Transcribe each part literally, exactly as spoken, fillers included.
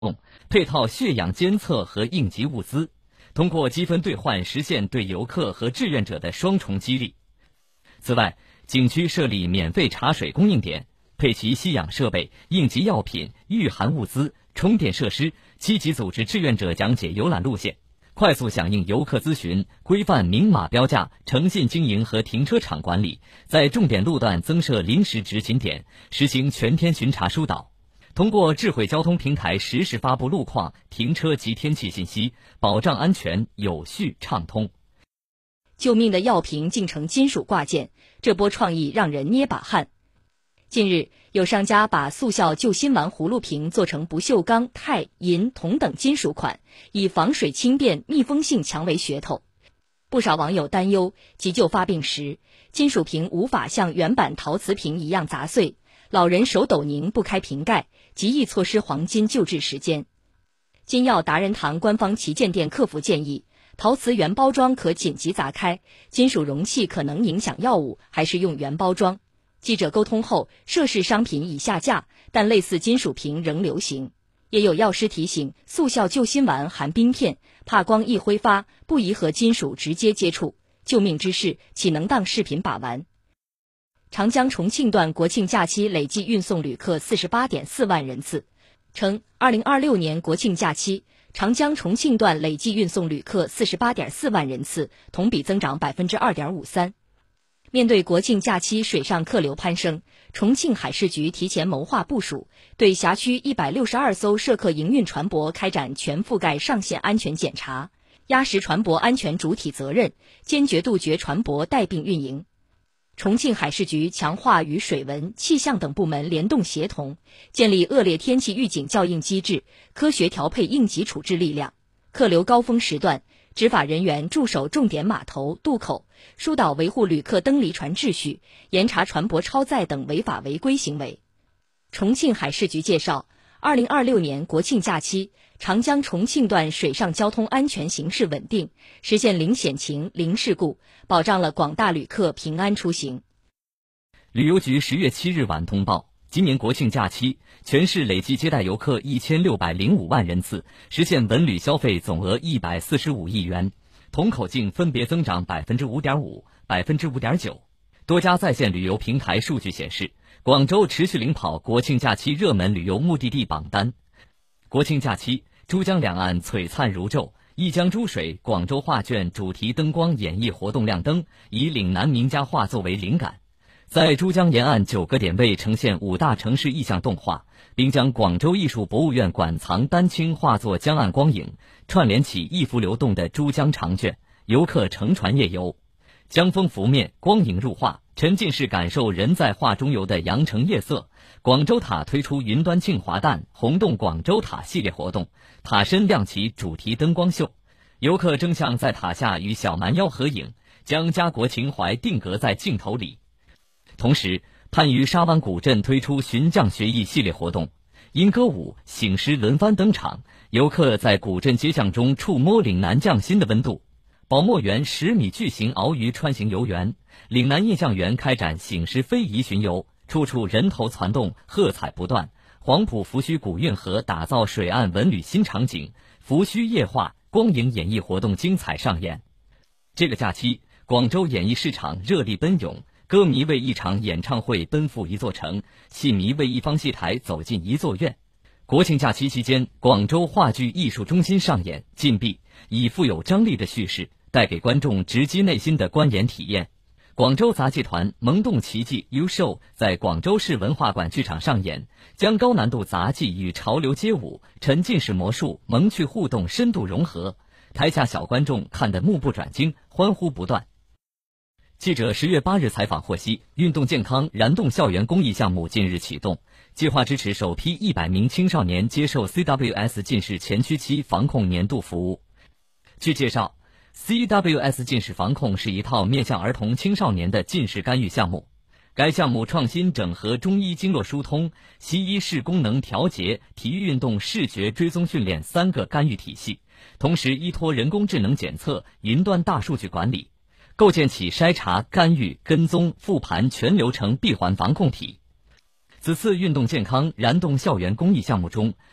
配套血氧监测和应急物资，通过积分兑换实现对游客和志愿者的双重激励。此外，景区设立免费茶水供应点，配齐吸氧设备、应急药品、御寒物资、充电设施，积极组织志愿者讲解游览路线，快速响应游客咨询，规范明码标价、诚信经营和停车场管理，在重点路段增设临时执勤点，实行全天巡查疏导。通过智慧交通平台实时发布路况、停车及天气信息，保障安全有序畅通。 救命的药瓶竟成金属挂件，这波创意让人捏把汗。近日，有商家把速效救心丸葫芦瓶做成不锈钢、钛、银、铜等金属款，以防水轻便、密封性强为噱头。不少网友担忧，急救发病时，金属瓶无法像原版陶瓷瓶一样砸碎，老人手抖拧不开瓶盖，极易错失黄金救治时间。金药达人堂官方旗舰店客服建议，陶瓷原包装可紧急砸开，金属容器可能影响药物，还是用原包装。记者沟通后，涉事商品已下架，但类似金属瓶仍流行。也有药师提醒，速效救心丸含冰片，怕光一挥发，不宜和金属直接接触。救命之事，岂能当饰品把玩？长江重庆段国庆假期累计运送旅客 四十八点四万人次，称二零二六年国庆假期，长江重庆段累计运送旅客 四十八点四万人次，同比增长 百分之二点五三。面对国庆假期水上客流攀升，重庆海事局提前谋划部署，对辖区一百六十二艘涉客营运船舶开展全覆盖上线安全检查，压实船舶安全主体责任，坚决杜绝船舶带病运营。重庆海事局强化与水文、气象等部门联动协同，建立恶劣天气预警校应机制，科学调配应急处置力量。客流高峰时段，执法人员驻守重点码头、渡口，疏导维护旅客登离船秩序，严查船舶超载等违法违规行为。重庆海事局介绍，二零二六年国庆假期，长江重庆段水上交通安全形势稳定，实现零险情、零事故，保障了广大旅客平安出行。 旅游局十月七日晚通报，今年国庆假期，全市累计接待游客一千六百零五万人次，实现文旅消费总额一百四十五亿元，同口径分别增长 百分之五点五、百分之五点九。多家在线旅游平台数据显示，广州持续领跑国庆假期热门旅游目的地榜单。国庆假期，珠江两岸璀璨如昼，一江诸水广州画卷主题灯光演绎活动亮灯，以岭南名家画作为灵感，在珠江沿岸九个点位呈现五大城市意象动画，并将广州艺术博物院馆藏丹青画作江岸光影串联起一幅流动的珠江长卷，游客乘船夜游，江风拂面，光影入画，沉浸式感受人在画中游的羊城夜色。广州塔推出云端庆华诞红洞广州塔系列活动，塔身亮起主题灯光秀，游客争相在塔下与小蛮腰合影，将家国情怀定格在镜头里。同时，番禺沙湾古镇推出寻匠学艺系列活动，因歌舞、醒狮轮番登场，游客在古镇街巷中触摸岭南匠心的温度。宝墨园十米巨型鳌鱼穿行游园，岭南印象园开展醒狮非遗巡游，处处人头攒动，喝彩不断。黄埔扶虚古运河打造水岸文旅新场景，扶虚夜话、光影演艺活动精彩上演。这个假期，广州演艺市场热力奔涌，歌迷为一场演唱会奔赴一座城，戏迷为一方戏台走进一座院。国庆假期期间，广州话剧艺术中心上演禁闭，以富有张力的叙事带给观众直击内心的观演体验。广州杂技团萌动奇迹 U Show 在广州市文化馆剧场上演，将高难度杂技与潮流街舞、沉浸式魔术、萌趣互动深度融合，台下小观众看得目不转睛，欢呼不断。记者十月八日采访获悉，运动健康燃动校园公益项目近日启动，计划支持首批一百名青少年接受 C W S 近视前驱期防控年度服务。据介绍， C W S 近视防控是一套面向儿童青少年的近视干预项目，该项目创新整合中医经络疏通、西医视功能调节、体育运动视觉追踪训练三个干预体系，同时依托人工智能检测、云端大数据管理，构建起筛查、干预、跟踪、复盘全流程闭环防控体。此次运动健康燃动校园公益项目中，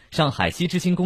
上海西之星公